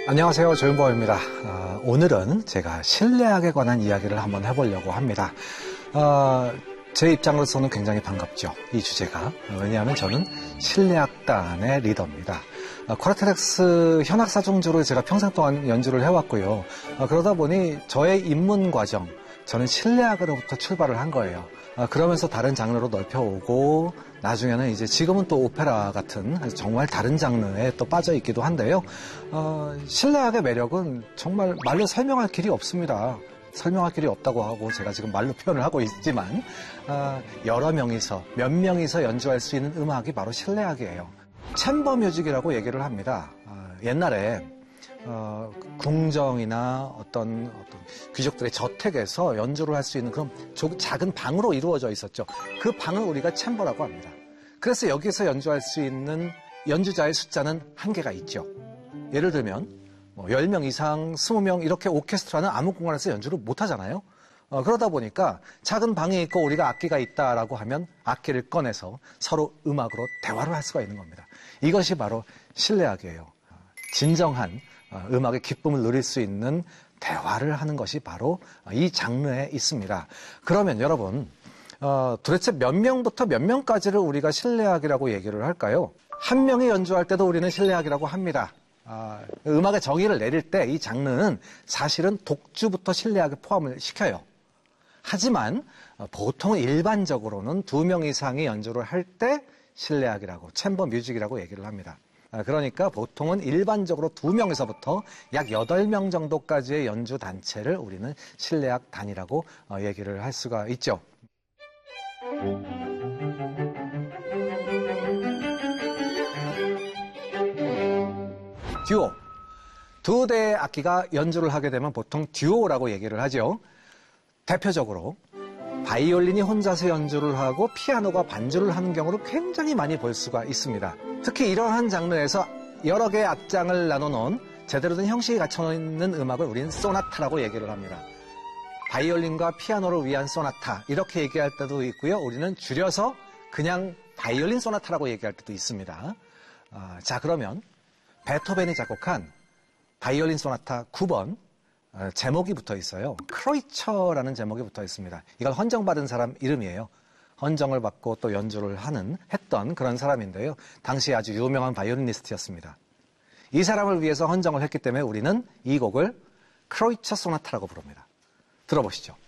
안녕하세요. 조윤범입니다. 오늘은 제가 실내악에 관한 이야기를 한번 해보려고 합니다. 제 입장으로서는 굉장히 반갑죠. 이 주제가. 왜냐하면 저는 실내악단의 리더입니다. 코르테렉스 현악사중주로 제가 평생 동안 연주를 해왔고요. 그러다 보니 저의 입문 과정, 저는 실내악으로부터 출발을 한 거예요. 그러면서 다른 장르로 넓혀오고 나중에는 이제 지금은 또 오페라 같은 정말 다른 장르에 또 빠져 있기도 한데요. 실내악의 매력은 정말 말로 설명할 길이 없습니다. 설명할 길이 없다고 하고 제가 지금 말로 표현을 하고 있지만 여러 명이서 몇 명이서 연주할 수 있는 음악이 바로 실내악이에요. 챔버 뮤직이라고 얘기를 합니다. 옛날에 궁정이나 어떤 귀족들의 저택에서 연주를 할 수 있는 그런 작은 방으로 이루어져 있었죠. 그 방을 우리가 챔버라고 합니다. 그래서 여기서 연주할 수 있는 연주자의 숫자는 한계가 있죠. 예를 들면 10명 이상, 20명 이렇게 오케스트라는 아무 공간에서 연주를 못 하잖아요. 그러다 보니까 작은 방에 있고 우리가 악기가 있다라고 하면 악기를 꺼내서 서로 음악으로 대화를 할 수가 있는 겁니다. 이것이 바로 실내악이에요. 진정한 음악의 기쁨을 누릴 수 있는 대화를 하는 것이 바로 이 장르에 있습니다. 그러면 여러분, 도대체 몇 명부터 몇 명까지를 우리가 실내악이라고 얘기를 할까요? 한 명이 연주할 때도 우리는 실내악이라고 합니다. 음악의 정의를 내릴 때 이 장르는 사실은 독주부터 실내악에 포함을 시켜요. 하지만 보통 일반적으로는 2명 이상이 연주를 할 때 실내악이라고, 챔버 뮤직이라고 얘기를 합니다. 그러니까 보통은 일반적으로 2명에서부터 약 8명 정도까지의 연주 단체를 우리는 실내악 단이라고 얘기를 할 수가 있죠. 듀오. 2대의 악기가 연주를 하게 되면 보통 듀오라고 얘기를 하죠. 대표적으로 바이올린이 혼자서 연주를 하고 피아노가 반주를 하는 경우를 굉장히 많이 볼 수가 있습니다. 특히 이러한 장르에서 여러 개의 악장을 나눠놓은 제대로 된 형식이 갖춰있는 음악을 우리는 소나타라고 얘기를 합니다. 바이올린과 피아노를 위한 소나타 이렇게 얘기할 때도 있고요. 우리는 줄여서 그냥 바이올린 소나타라고 얘기할 때도 있습니다. 자, 그러면 베토벤이 작곡한 바이올린 소나타 9번 제목이 붙어 있어요. 크로이처라는 제목이 붙어 있습니다. 이건 헌정받은 사람 이름이에요. 헌정을 받고 또 연주를 했던 그런 사람인데요. 당시 아주 유명한 바이올리니스트였습니다. 이 사람을 위해서 헌정을 했기 때문에 우리는 이 곡을 크로이처 소나타라고 부릅니다. 들어보시죠.